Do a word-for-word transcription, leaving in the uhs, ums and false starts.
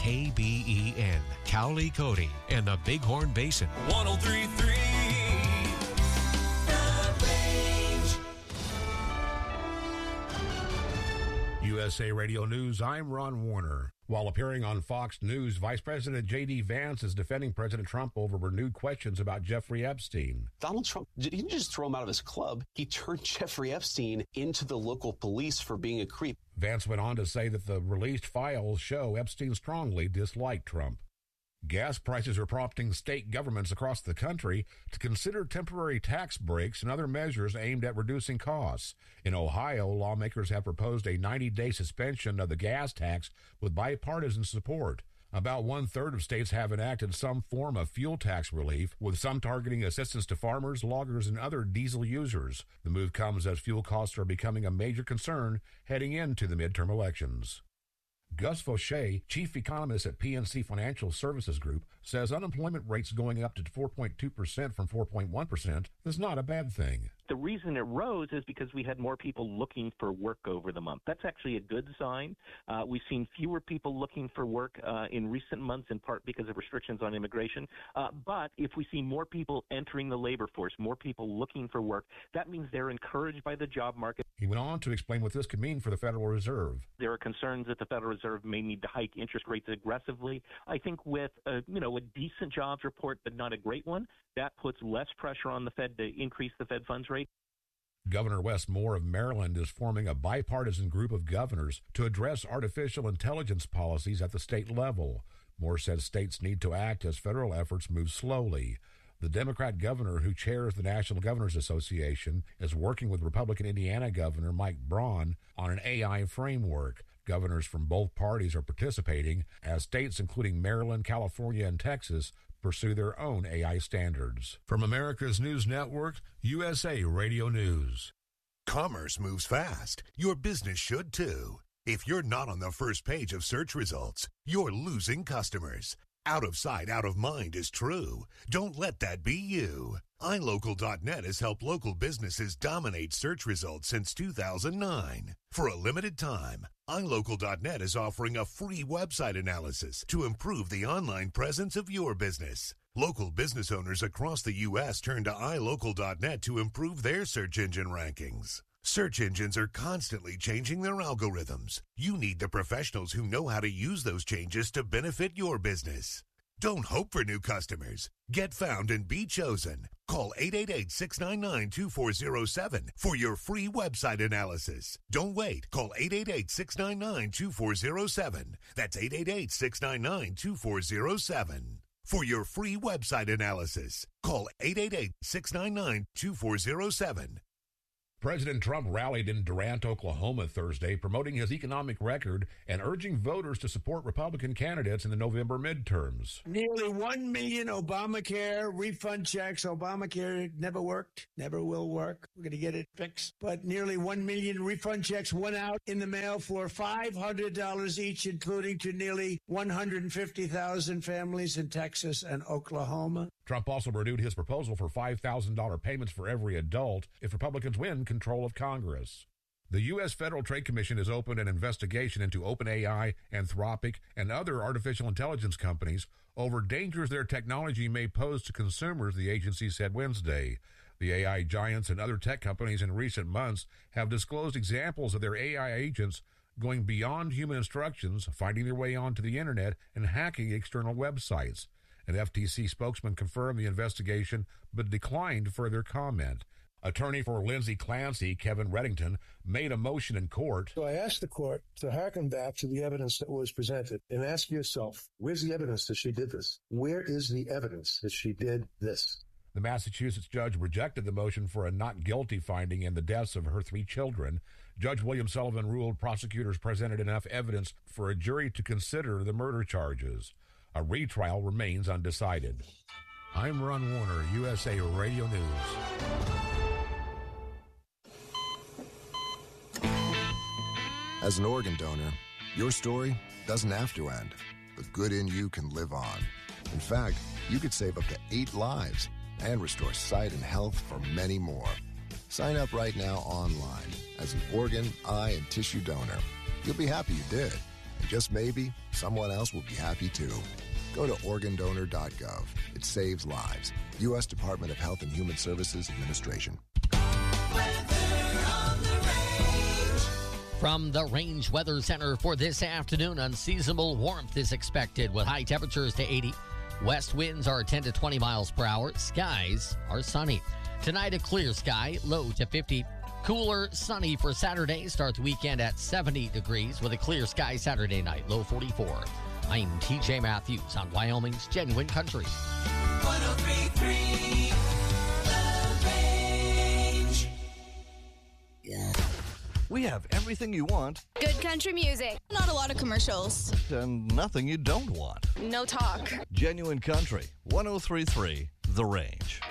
K B E N, Cowley, Cody, and the Bighorn Basin. one oh three point three U S A Radio News, I'm Ron Warner. While appearing on Fox News, Vice President J D. Vance is defending President Trump over renewed questions about Jeffrey Epstein. Donald Trump, he didn't just throw him out of his club. He turned Jeffrey Epstein into the local police for being a creep. Vance went on to say that the released files show Epstein strongly disliked Trump. Gas prices are prompting state governments across the country to consider temporary tax breaks and other measures aimed at reducing costs. In Ohio, lawmakers have proposed a ninety-day suspension of the gas tax with bipartisan support. About one-third of states have enacted some form of fuel tax relief, with some targeting assistance to farmers, loggers, and other diesel users. The move comes as fuel costs are becoming a major concern heading into the midterm elections. Gus Fauché, chief economist at P N C Financial Services Group, says unemployment rates going up to four point two percent from four point one percent is not a bad thing. The reason it rose is because we had more people looking for work over the month. That's actually a good sign. Uh, we've seen fewer people looking for work uh, in recent months, in part because of restrictions on immigration. Uh, but if we see more people entering the labor force, more people looking for work, that means they're encouraged by the job market. He went on to explain what this could mean for the Federal Reserve. There are concerns that the Federal Reserve may need to hike interest rates aggressively. I think with a, you know, a decent jobs report, but not a great one, that puts less pressure on the Fed to increase the Fed funds rate. Governor Wes Moore of Maryland is forming a bipartisan group of governors to address artificial intelligence policies at the state level. Moore says states need to act as federal efforts move slowly. The Democrat governor who chairs the National Governors Association is working with Republican Indiana Governor Mike Braun on an A I framework. Governors from both parties are participating as states including Maryland, California, and Texas pursue their own A I standards. From America's News Network, U S A Radio News. Commerce moves fast. Your business should too. If you're not on the first page of search results, you're losing customers. Out of sight, out of mind is true. Don't let that be you. i local dot net has helped local businesses dominate search results since two thousand nine. For a limited time, i local dot net is offering a free website analysis to improve the online presence of your business. Local business owners across the U S turn to i local dot net to improve their search engine rankings. Search engines are constantly changing their algorithms. You need the professionals who know how to use those changes to benefit your business. Don't hope for new customers. Get found and be chosen. Call eight eight eight, six nine nine, two four zero seven for your free website analysis. Don't wait. Call eight eight eight, six nine nine, two four zero seven. That's eight eight eight, six nine nine, two four zero seven. For your free website analysis, call eight eight eight, six nine nine, two four zero seven. President Trump rallied in Durant, Oklahoma Thursday, promoting his economic record and urging voters to support Republican candidates in the November midterms. Nearly one million Obamacare refund checks. Obamacare never worked, never will work. We're going to get it fixed. But nearly one million refund checks went out in the mail for five hundred dollars each, including to nearly one hundred fifty thousand families in Texas and Oklahoma. Trump also renewed his proposal for five thousand dollars payments for every adult if Republicans win control of Congress. The U S Federal Trade Commission has opened an investigation into OpenAI, Anthropic, and other artificial intelligence companies over dangers their technology may pose to consumers, the agency said Wednesday. The A I giants and other tech companies in recent months have disclosed examples of their A I agents going beyond human instructions, finding their way onto the internet, and hacking external websites. An F T C spokesman confirmed the investigation but declined further comment. Attorney for Lindsay Clancy, Kevin Reddington, made a motion in court. So I asked the court to hearken back to the evidence that was presented and ask yourself, where's the evidence that she did this? Where is the evidence that she did this? The Massachusetts judge rejected the motion for a not guilty finding in the deaths of her three children. Judge William Sullivan ruled prosecutors presented enough evidence for a jury to consider the murder charges. A retrial remains undecided. I'm Ron Warner, U S A Radio News. As an organ donor, your story doesn't have to end. The good in you can live on. In fact, you could save up to eight lives and restore sight and health for many more. Sign up right now online as an organ, eye, and tissue donor. You'll be happy you did. And just maybe, someone else will be happy too. Go to organ donor dot gov. It saves lives. U S Department of Health and Human Services Administration. From the Range Weather Center for this afternoon, unseasonable warmth is expected with high temperatures to eighty. West winds are ten to twenty miles per hour. Skies are sunny. Tonight, a clear sky, low to fifty. Cooler, sunny for Saturday. Start the weekend at seventy degrees with a clear sky Saturday night, low forty-four. I'm T J Matthews on Wyoming's Genuine Country. one oh three point three The Range. Yeah. We have everything you want. Good country music. Not a lot of commercials. And nothing you don't want. No talk. Genuine Country, one oh three point three The Range.